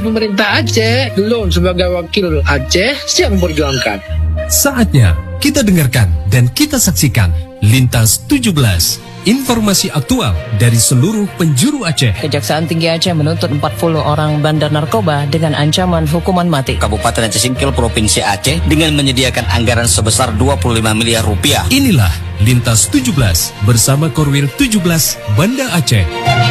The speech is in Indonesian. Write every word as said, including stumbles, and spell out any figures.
pemerintah Aceh, Lun sebagai wakil Aceh siap memperjuangkan. Saatnya kita dengarkan dan kita saksikan Lintas tujuh belas. Informasi aktual dari seluruh penjuru Aceh. Kejaksaan Tinggi Aceh menuntut empat puluh orang bandar narkoba dengan ancaman hukuman mati. Kabupaten Aceh Singkil Provinsi Aceh dengan menyediakan anggaran sebesar dua puluh lima miliar rupiah. Inilah Lintas tujuh belas bersama Korwil tujuh belas Banda Aceh.